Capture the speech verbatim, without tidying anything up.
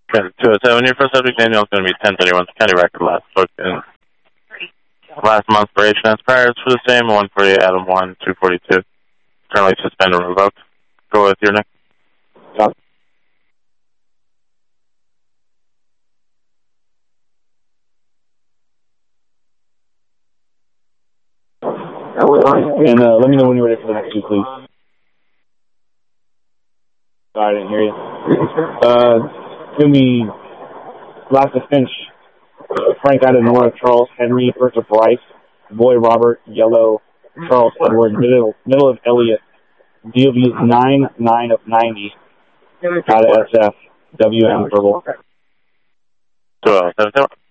Two oh seven, your first subject manual is going to be ten thirty-one, county record last book in last month for H and S priors for the same, one forty-eight, Adam one, two forty-two. Currently suspended or revoked. Go with your next. Stop. And uh, let me know when you're ready for the next two, please. Sorry, I didn't hear you. Uh, it's going to be Lassa Finch, Frank out of North, Charles Henry, first of Bryce, Boy Robert, Yellow, Charles Edward, middle, middle of Elliott, D O B nine, nine of ninety, out of S F, W M Purple. two oh seven.